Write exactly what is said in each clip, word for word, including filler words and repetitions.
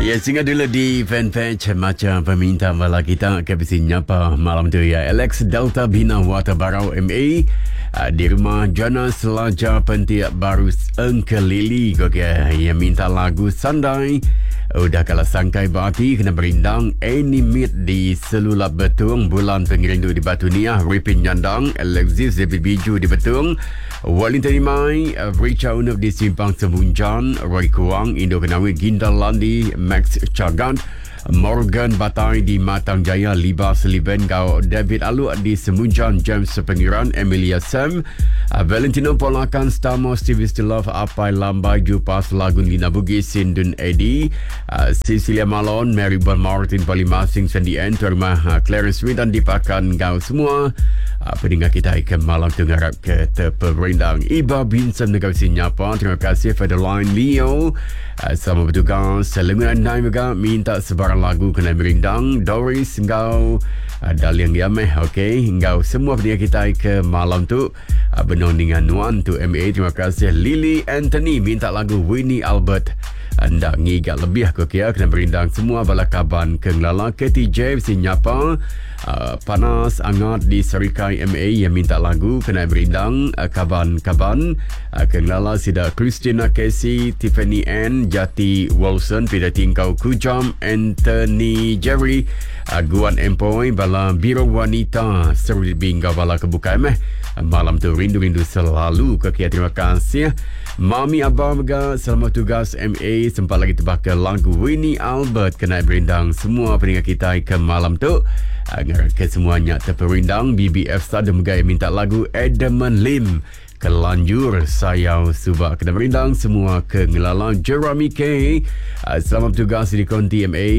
Ya, singa dulu di fanpage macam peminta malah kita ke bisi nyapa malam tu ya. Alex Delta Bina Wata Barau M A uh, di rumah Jana Selaja Pentiak Baru Engkelili kok ya. Yang minta lagu Sandai. Udah kalah sangkai berarti kena berindang Animate di Selulap Betung Bulan Pengirindu di Batu Niah Ripin Nyandang Alexis David Biju di Betung Wellington Imai Richa Unup di Simpang Semunjan Roy Kuang Indo Kenawi Gindal Landi Max Chagant Morgan Batai di Matang Jaya Liba Seliben Gau David Alu di Semunjan James Pengiran Emilia Sam uh, Valentino Polakan Stamo Stevie Stilov Apai Lambai Jupas Lagun Lina Bugis Sindun Eddie uh, Cecilia Malon Mary Bon Martin Palimasing Sandy N Terima uh, Clarence Smith dan dipakan Gau semua uh, pendengar kita ikan malam tengah ke terperindang Iba Binsan Negara Sinyapa. Terima kasih pada line Leo uh, sama bertugas Selenguan Nai juga minta sebarang lagu kena berindang Doris engkau uh, Daliang Yameh okey engkau semua pendengar kita ke malam tu uh, benar dengan Nuan tu M A. Terima kasih Lily Anthony minta lagu Winnie Albert anda ngigak lebih kok ya kena berindang semua bala kaban kenglala K T J sinyapa uh, panas angat di Serikai M A yang minta lagu kena berindang uh, kaban-kaban uh, kenglala sida Christina Casey Tiffany Ann Jati Wilson Pida Tingkau Kujam Anthony Jerry uh, Guan Empoy bala Biro Wanita seru bingga bala kebuka meh malam tu rindu-rindu selalu kok ya. Terima kasih Mami Abah Mega selamat tugas M A sempat lagi terbakar lagu Winnie Albert kena berindang semua pendengar kita ke malam tu agar ke semuanya terperindang. B B F Sada Mega minta lagu Edmund Lim Kelanjur Sayau Subak kena berindang semua ke ngelalang Jeremy K selamat tugas di konti M A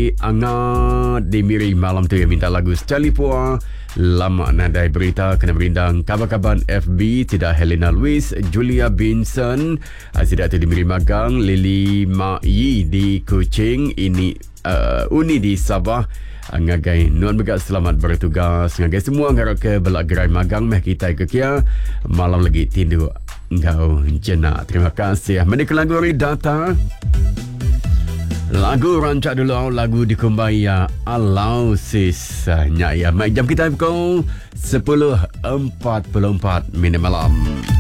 angat di Miri malam tu yang minta lagu Stelipua lama nadai berita kena berindang kabar-kabar F B tidak Helena Louis Julia Binson tidak tu di Miri Magang Lily Ma Yi di Kuching ini uh, Uni di Sabah ngagai nuan begat selamat bertugas ngagai semua ngarok ke belak gerai magang meh kita ke kia malam lagi tindu engkau jenak. Terima kasih menikah lagu data lagu rancak dulu lagu dikumbai ya alau sis nya ya mai jam kita pukul sepuluh empat puluh empat minit malam.